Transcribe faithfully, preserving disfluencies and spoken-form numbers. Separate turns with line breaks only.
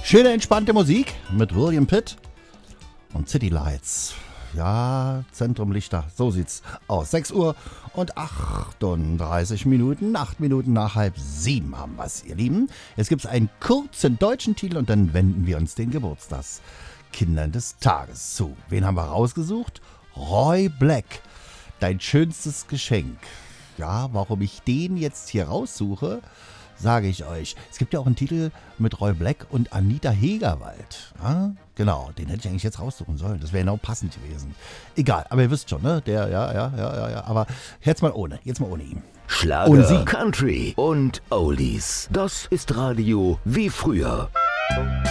Schöne, entspannte Musik mit William Pitt und City Lights. Ja, Zentrum Lichter, so sieht's aus. sechs Uhr und achtunddreißig Minuten, acht Minuten nach halb sieben haben wir's, ihr Lieben. Jetzt gibt's einen kurzen deutschen Titel und dann wenden wir uns den Geburtstagskindern des Tages zu. Wen haben wir rausgesucht? Roy Black, dein schönstes Geschenk. Ja, warum ich den jetzt hier raussuche, sage ich euch. Es gibt ja auch einen Titel mit Roy Black und Anita Hegerwald. Ja, genau, den hätte ich eigentlich jetzt raussuchen sollen. Das wäre genau passend gewesen. Egal, aber ihr wisst schon, ne? Der, ja, ja, ja, ja, ja. Aber jetzt mal ohne, jetzt mal ohne ihn.
Schlager,
Ohne sie.
Country und Oldies. Das ist Radio wie früher.